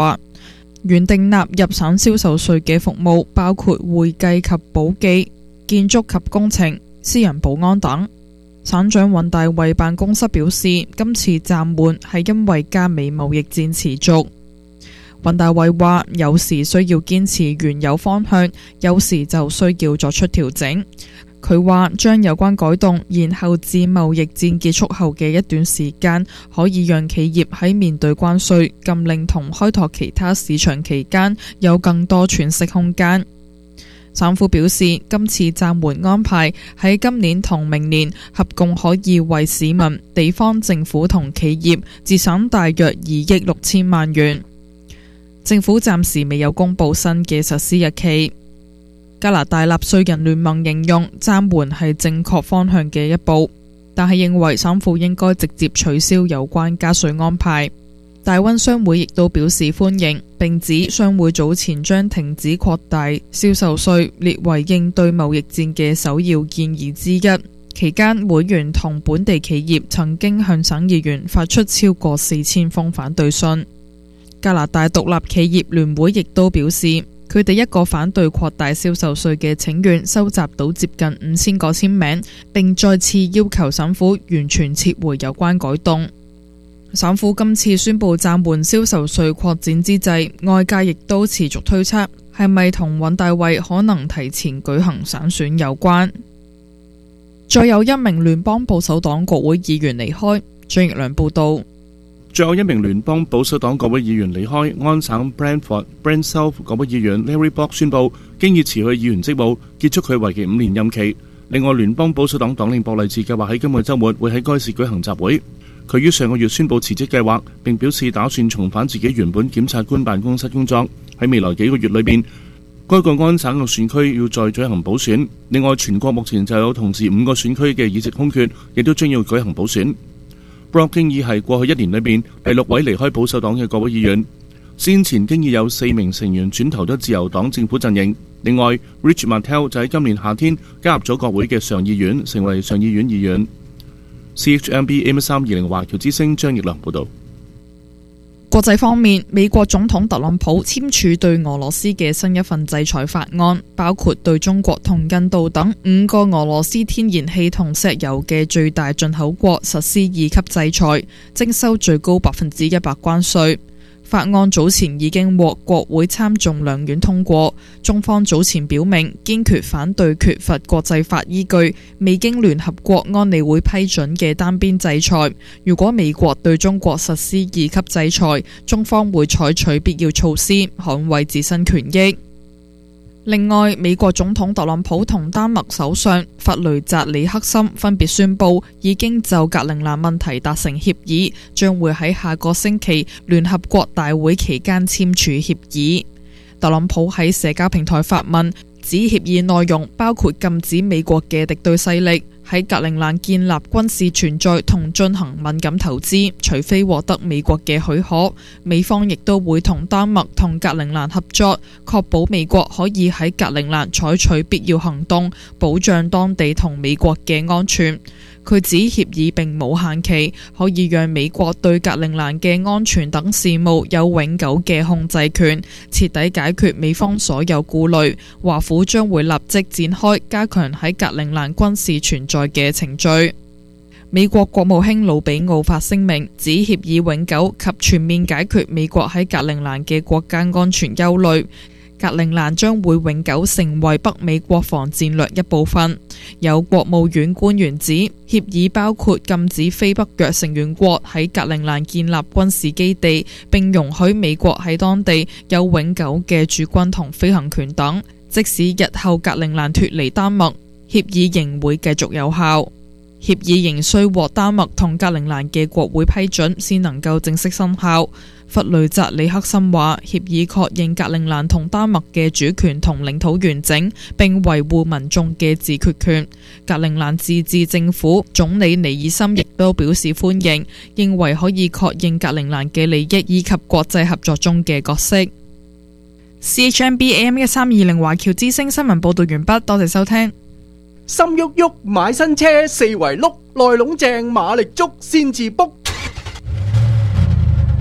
話，原定納入省銷售稅嘅服務包括會計及簿記、建築及工程、私人保安等。省長尹大衛辦公室表示，今次暫緩係因為加美貿易戰持續。尹大衛話，有時需要堅持原有方向，有時就需要作出調整。佢話將有關改動延後至貿易戰結束後嘅一段時間，可以讓企業喺面對關稅、禁令同開拓其他市場期間有更多喘息空間。省府表示，今次暫緩安排喺今年同明年合共可以為市民、地方政府同企業節省大約2億6千萬元。政府暫時未有公布新嘅實施日期。加拿大納稅人聯盟形容暫緩係正確方向嘅一步，但係認為省府應該直接取消有關加稅安排。大溫商會亦都表示歡迎，並指商會早前將停止擴大銷售稅列為應對貿易戰嘅首要建議之一。期間，會員同本地企業曾經向省議員發出超過4000封反對信。加拿大獨立企業聯會亦都表示，佢哋一個反對擴大銷售稅嘅請願收集到接近5000個簽名，並再次要求省府完全撤回有關改動。省府今次宣布暫緩銷售稅擴展之際，外界亦都持續推測係咪同尹大衛可能提前舉行省選有關。再有一名聯邦保守黨國會議員離開。張奕良報道。 最後一名聯邦保守黨國會議員離開，安省 Brantford Brant South 國會議員 Larry Bock 宣布經已辭去議員職務，結束佢為期5年任期。另外，聯邦保守黨黨領博勵治計劃喺今個週末會喺該市舉行集會。佢於上個月宣布辭職計劃，並表示打算重返自己原本檢察官辦公室工作。喺未來幾個月裏邊，該個安省嘅選區要再舉行補選。另外，全國目前就有同時5個選區嘅議席空缺，亦都將要舉行補選。Brock 經已係過去1年裏邊第6位離開保守黨嘅國會議員，先前經已有4名成員轉投咗自由黨政府陣營。另外 Rich Martel 就喺今年夏天加入咗國會嘅上議院，成為上議院議員。CHMB AM320 華僑之聲張奕良報道。 國際方面，美國總統特朗普簽署對俄羅斯嘅新一份制裁法案，包括對中國同印度等5個俄羅斯天然氣同石油嘅最大進口國實施2級制裁，徵收最高100%關稅。法案早前已經獲國會參眾兩院通過，中方早前表明堅決反對缺乏國際法依據、未經聯合國安理會批准嘅單邊制裁。如果美國對中國實施2級制裁，中方會採取必要措施，捍衛自身權益。另外，美國總統特朗普同丹麥首相弗雷澤里克森分別宣布已經就格陵蘭問題達成協議，將會喺下個星期聯合國大會期間簽署協議。特朗普喺社交平台發文，指協議內容包括禁止美國嘅敵對勢力喺格陵蘭建立軍事存在同進行敏感投資，除非獲得美國嘅許可。美方亦都會同丹麥同格陵蘭合作，確保美國可以喺格陵蘭採取必要行動，保障當地同美國嘅安全。佢指協議並冇限期，可以讓美國對格陵蘭嘅安全等事務有永久嘅控制權，徹底解決美方所有顧慮。華府將會立即展開加強喺格陵蘭軍事存在嘅程序。美國國務卿魯比奧發聲明，指協議永久及全面解決美國喺格陵蘭嘅國家安全憂慮。格陵蘭將會永久成為北美國防戰略一部分。有國務院官員指，協議包括禁止非北約成員國喺格陵蘭建立軍事基地，並容許美國喺當地有永久嘅駐軍同飛行權等。即使日後格陵蘭脫離丹麥，協議仍會繼續有效。協議仍需獲丹麥同格陵蘭嘅國會批准，先能夠正式生效。弗雷澤里克森話，協議確認格陵蘭同丹麥嘅主權同領土完整，並維護民眾嘅自決權。格陵蘭自治政府總理尼爾森亦都表示歡迎，認為可以確認格陵蘭嘅利益以及國際合作中嘅角色。CHMB AM1320 華僑之聲新聞報道完畢，多謝收聽。 心喐喐買新車，四圍碌，內籠正馬力足先至卜。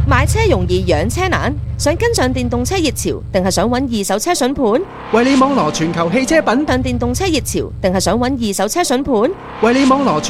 買車容易養車難，想跟上電動車熱潮，定係想揾二手車筍盤？ 為你網羅全球汽車品， 向電動車熱潮，定係想揾二手車筍盤？ 為你網羅全